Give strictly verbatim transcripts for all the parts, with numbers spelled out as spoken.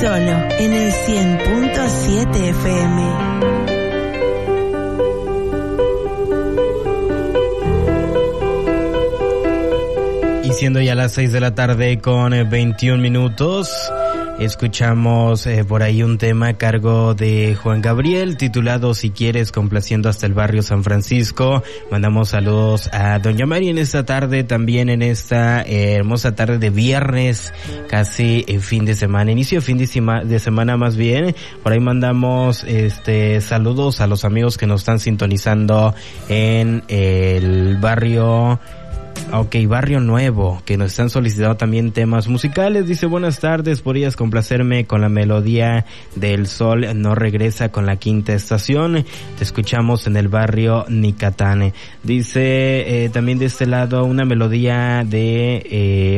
Solo en el cien punto siete F M. Y siendo ya las seis de la tarde con veintiún minutos, escuchamos eh, por ahí un tema a cargo de Juan Gabriel titulado Si Quieres, complaciendo hasta el barrio San Francisco. Mandamos saludos a Doña Mari en esta tarde, también en esta eh, hermosa tarde de viernes, casi eh, fin de semana, inicio de fin de, sema, de semana más bien. Por ahí mandamos este saludos a los amigos que nos están sintonizando en el barrio... Ok, Barrio Nuevo, que nos están solicitando también temas musicales. Dice, buenas tardes, ¿podrías complacerme con la melodía del Sol no regresa con la quinta estación? Te escuchamos en el barrio Nicatán. Dice, eh, también de este lado, una melodía de, eh,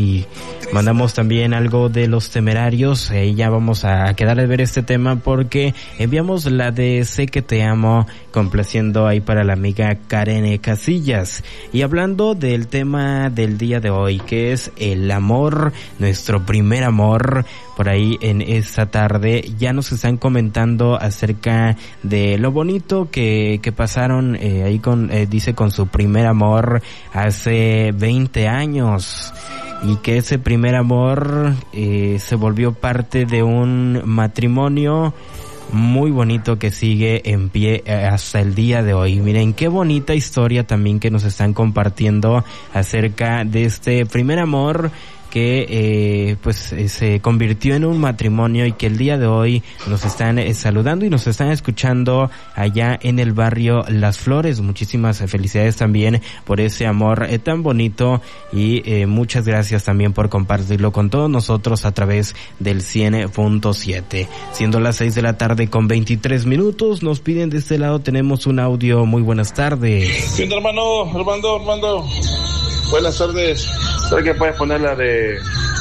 ok, mandamos también algo de Los Temerarios. Ahí eh, ya vamos a quedar a ver este tema porque enviamos la de Sé que te amo, complaciendo ahí para la amiga Karen Casillas. Y hablando del tema del día de hoy, que es el amor, nuestro primer amor, por ahí en esta tarde ya nos están comentando acerca de lo bonito que, que pasaron eh, ahí con, eh, dice, con su primer amor hace veinte años. Y que ese primer amor eh, se volvió parte de un matrimonio muy bonito que sigue en pie hasta el día de hoy. Miren qué bonita historia también que nos están compartiendo acerca de este primer amor que eh, pues eh, se convirtió en un matrimonio y que el día de hoy nos están eh, saludando y nos están escuchando allá en el barrio Las Flores. Muchísimas felicidades también por ese amor eh, tan bonito y eh, muchas gracias también por compartirlo con todos nosotros a través del cien punto siete. Siendo las seis de la tarde con veintitrés minutos, nos piden de este lado, tenemos un audio. Muy buenas tardes. ¿Qué onda, hermano? Armando, Armando. Buenas tardes. ¿Sabes que puedes poner la de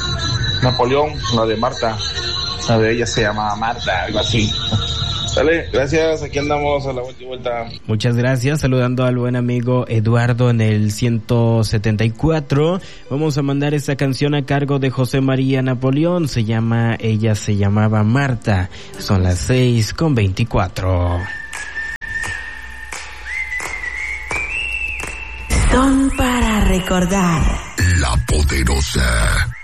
Napoleón, la de Marta? La de ella se llama Marta, algo así. Dale, gracias, aquí andamos a la vuelta y vuelta. Muchas gracias, saludando al buen amigo Eduardo en el ciento setenta y cuatro. Vamos a mandar esta canción a cargo de José María Napoleón, se llama Ella se llamaba Marta. Son las seis con veinticuatro. Son para recordar. La Poderosa.